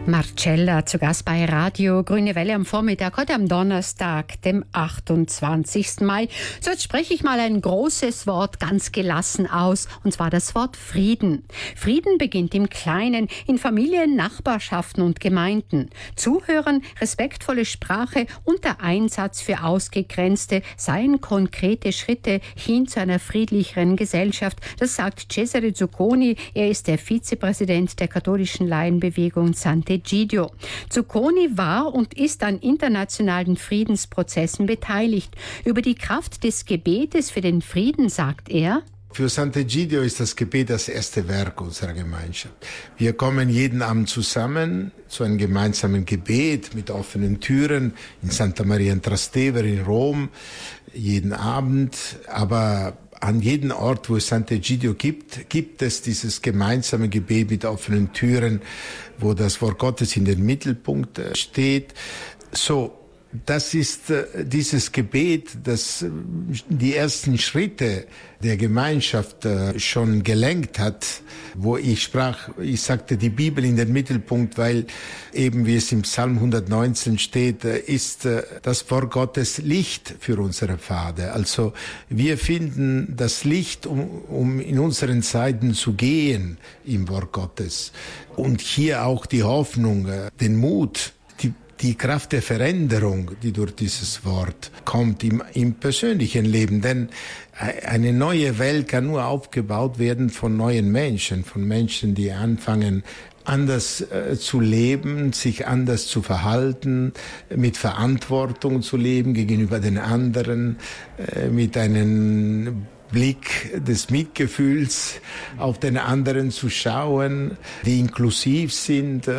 Marcella zu Gast bei Radio Grüne Welle am Vormittag, heute am Donnerstag, dem 28. Mai. So, jetzt spreche ich mal ein großes Wort ganz gelassen aus, und zwar das Wort Frieden. Frieden beginnt im Kleinen, in Familien, Nachbarschaften und Gemeinden. Zuhören, respektvolle Sprache und der Einsatz für Ausgegrenzte seien konkrete Schritte hin zu einer friedlicheren Gesellschaft. Das sagt Cesare Zucconi. Er ist der Vizepräsident der katholischen Laienbewegung Sant'Egidio. Zucconi war und ist an internationalen Friedensprozessen beteiligt. Über die Kraft des Gebetes für den Frieden sagt er: Für Sant'Egidio ist das Gebet das erste Werk unserer Gemeinschaft. Wir kommen jeden Abend zusammen zu einem gemeinsamen Gebet mit offenen Türen in Santa Maria in Trastevere in Rom, jeden Abend. Aber an jedem Ort, wo es Sant'Egidio gibt es dieses gemeinsame Gebet mit offenen Türen, wo das Wort Gottes in den Mittelpunkt steht. So, das ist dieses Gebet, das die ersten Schritte der Gemeinschaft schon gelenkt hat, wo ich sagte die Bibel in den Mittelpunkt, weil eben wie es im Psalm 119 steht, ist das Wort Gottes Licht für unsere Pfade. Also wir finden das Licht, um in unseren Zeiten zu gehen im Wort Gottes. Und hier auch die Hoffnung, den Mut, die Kraft der Veränderung, die durch dieses Wort kommt im persönlichen Leben. Denn eine neue Welt kann nur aufgebaut werden von neuen Menschen, von Menschen, die anfangen, anders zu leben, sich anders zu verhalten, mit Verantwortung zu leben gegenüber den anderen, mit einem Blick des Mitgefühls auf den anderen zu schauen, die inklusiv sind,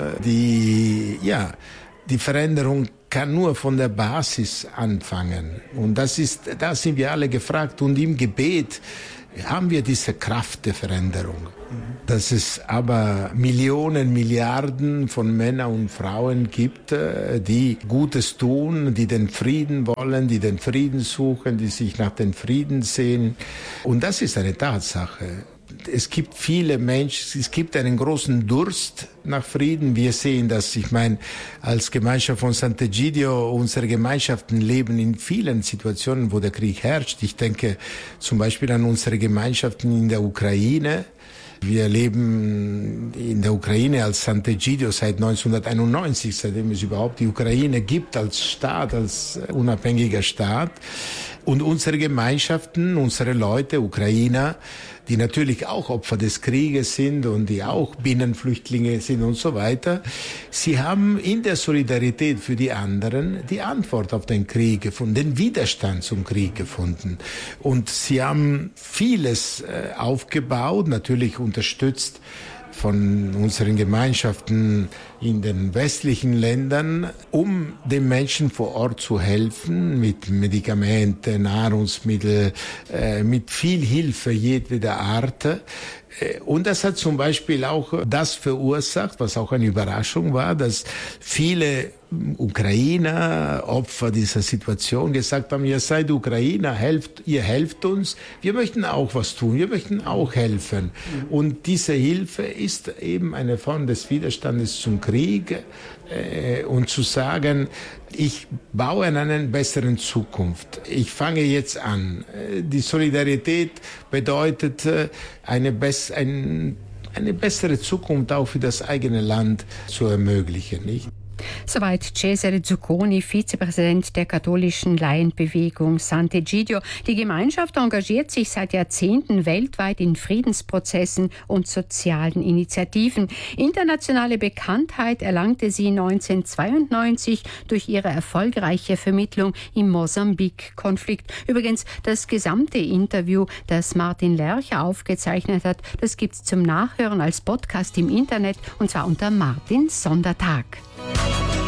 die Veränderung kann nur von der Basis anfangen. Und da sind wir alle gefragt. Und im Gebet haben wir diese Kraft der Veränderung. Dass es aber Millionen, Milliarden von Männern und Frauen gibt, die Gutes tun, die den Frieden wollen, die den Frieden suchen, die sich nach dem Frieden sehen. Und das ist eine Tatsache. Es gibt viele Menschen, es gibt einen großen Durst nach Frieden. Wir sehen das, als Gemeinschaft von Sant'Egidio, unsere Gemeinschaften leben in vielen Situationen, wo der Krieg herrscht. Ich denke zum Beispiel an unsere Gemeinschaften in der Ukraine. Wir leben in der Ukraine als Sant'Egidio seit 1991, seitdem es überhaupt die Ukraine gibt als Staat, als unabhängiger Staat. Und unsere Gemeinschaften, unsere Leute, Ukrainer, die natürlich auch Opfer des Krieges sind und die auch Binnenflüchtlinge sind und so weiter, sie haben in der Solidarität für die anderen die Antwort auf den Krieg gefunden, den Widerstand zum Krieg gefunden. Und sie haben vieles aufgebaut, natürlich unterstützt von unseren Gemeinschaften in den westlichen Ländern, um den Menschen vor Ort zu helfen, mit Medikamenten, Nahrungsmitteln, mit viel Hilfe jedweder Art. Und das hat zum Beispiel auch das verursacht, was auch eine Überraschung war, dass viele Ukrainer, Opfer dieser Situation, gesagt haben, ihr seid Ukrainer, ihr helft uns, wir möchten auch was tun, wir möchten auch helfen. Und diese Hilfe ist eben eine Form des Widerstandes zum Krieg und zu sagen, ich baue an einer besseren Zukunft. Ich fange jetzt an. Die Solidarität bedeutet eine bessere Zukunft auch für das eigene Land zu ermöglichen, nicht? Soweit Cesare Zucconi, Vizepräsident der katholischen Laienbewegung Sant'Egidio. Die Gemeinschaft engagiert sich seit Jahrzehnten weltweit in Friedensprozessen und sozialen Initiativen. Internationale Bekanntheit erlangte sie 1992 durch ihre erfolgreiche Vermittlung im Mosambik-Konflikt. Übrigens, das gesamte Interview, das Martin Lercher aufgezeichnet hat, das gibt's zum Nachhören als Podcast im Internet, und zwar unter Martins Sondertag.